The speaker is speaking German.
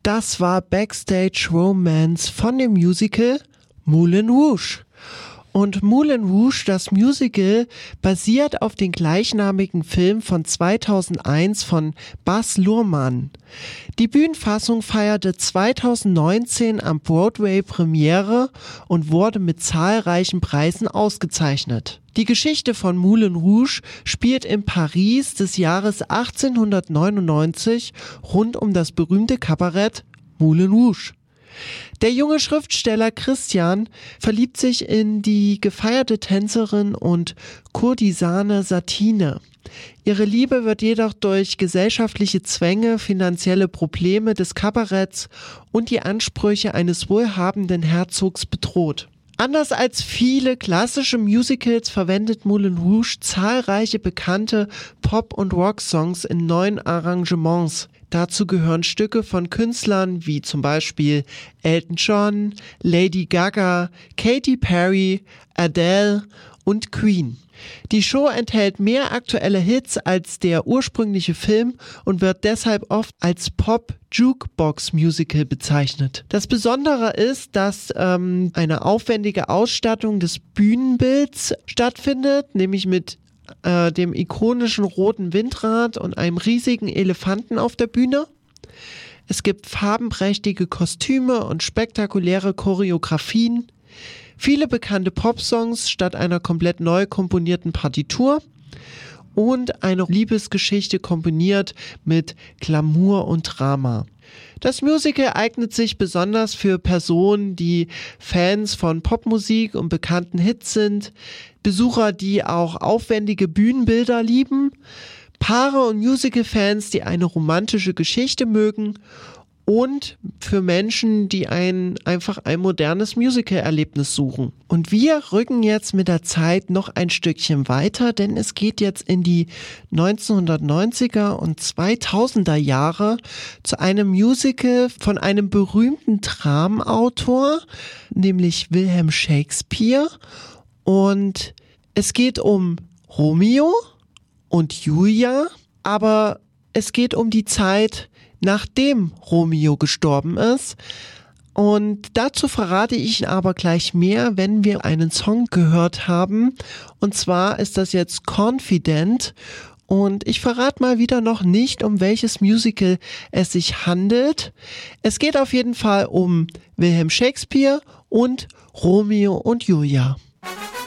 Das war Backstage Romance von dem Musical Moulin Rouge. Und Moulin Rouge, das Musical, basiert auf dem gleichnamigen Film von 2001 von Baz Luhrmann. Die Bühnenfassung feierte 2019 am Broadway Premiere und wurde mit zahlreichen Preisen ausgezeichnet. Die Geschichte von Moulin Rouge spielt in Paris des Jahres 1899 rund um das berühmte Kabarett Moulin Rouge. Der junge Schriftsteller Christian verliebt sich in die gefeierte Tänzerin und Kurtisane Satine. Ihre Liebe wird jedoch durch gesellschaftliche Zwänge, finanzielle Probleme des Kabaretts und die Ansprüche eines wohlhabenden Herzogs bedroht. Anders als viele klassische Musicals verwendet Moulin Rouge zahlreiche bekannte Pop- und Rock-Songs in neuen Arrangements. Dazu gehören Stücke von Künstlern wie zum Beispiel Elton John, Lady Gaga, Katy Perry, Adele und Queen. Die Show enthält mehr aktuelle Hits als der ursprüngliche Film und wird deshalb oft als Pop-Jukebox-Musical bezeichnet. Das Besondere ist, dass eine aufwendige Ausstattung des Bühnenbilds stattfindet, nämlich mit dem ikonischen roten Windrad und einem riesigen Elefanten auf der Bühne. Es gibt farbenprächtige Kostüme und spektakuläre Choreografien. Viele bekannte Popsongs statt einer komplett neu komponierten Partitur und eine Liebesgeschichte kombiniert mit Glamour und Drama. Das Musical eignet sich besonders für Personen, die Fans von Popmusik und bekannten Hits sind, Besucher, die auch aufwendige Bühnenbilder lieben, Paare und Musical-Fans, die eine romantische Geschichte mögen und für Menschen, die einfach ein modernes Musical-Erlebnis suchen. Und wir rücken jetzt mit der Zeit noch ein Stückchen weiter, denn es geht jetzt in die 1990er und 2000er Jahre zu einem Musical von einem berühmten Dramenautor, nämlich Wilhelm Shakespeare. Und es geht um Romeo und Julia, aber es geht um die Zeit, nachdem Romeo gestorben ist. Und dazu verrate ich aber gleich mehr, wenn wir einen Song gehört haben. Und zwar ist das jetzt Confident. Und ich verrate mal wieder noch nicht, um welches Musical es sich handelt. Es geht auf jeden Fall um Wilhelm Shakespeare und Romeo und Julia.